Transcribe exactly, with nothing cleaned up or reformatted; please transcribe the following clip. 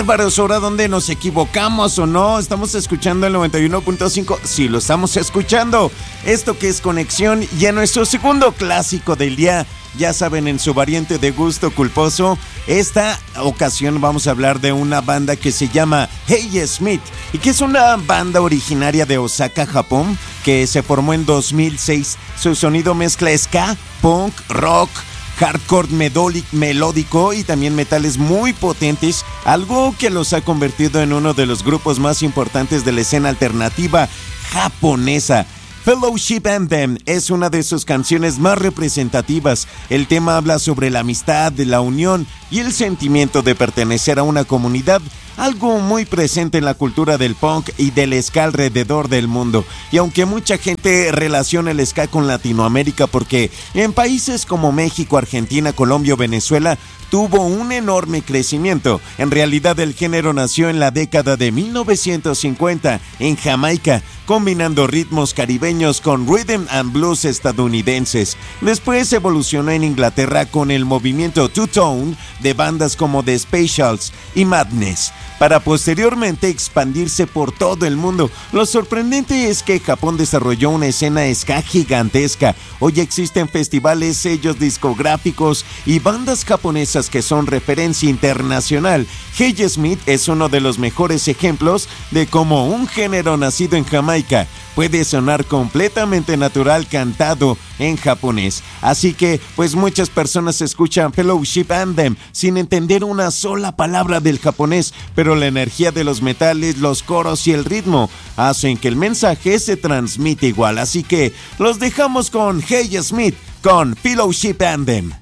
Bárbaros, ahora donde nos equivocamos o no, estamos escuchando el noventa y uno punto cinco, sí lo estamos escuchando, esto que es Conexión y en nuestro segundo clásico del día, ya saben, en su variante de gusto culposo, esta ocasión vamos a hablar de una banda que se llama Hey Smith y que es una banda originaria de Osaka, Japón, que se formó en dos mil seis, su sonido mezcla ska, punk, rock, hardcore melódico y también metales muy potentes, algo que los ha convertido en uno de los grupos más importantes de la escena alternativa japonesa. Fellowship Anthem es una de sus canciones más representativas. El tema habla sobre la amistad, la unión y el sentimiento de pertenecer a una comunidad, algo muy presente en la cultura del punk y del ska alrededor del mundo. Y aunque mucha gente relaciona el ska con Latinoamérica porque en países como México, Argentina, Colombia o Venezuela tuvo un enorme crecimiento, en realidad el género nació en la década de mil novecientos cincuenta en Jamaica, combinando ritmos caribeños con rhythm and blues estadounidenses. Después evolucionó en Inglaterra con el movimiento two-tone de bandas como The Specials y Madness, para posteriormente expandirse por todo el mundo. Lo sorprendente es que Japón desarrolló una escena ska gigantesca. Hoy existen festivales, sellos discográficos y bandas japonesas que son referencia internacional. Hey Smith es uno de los mejores ejemplos de cómo un género nacido en Jamaica puede sonar completamente natural cantado en japonés. Así que, pues muchas personas escuchan Fellowship Anthem sin entender una sola palabra del japonés, pero la energía de los metales, los coros y el ritmo hacen que el mensaje se transmite igual. Así que los dejamos con Hey Smith, con Fellowship Anthem.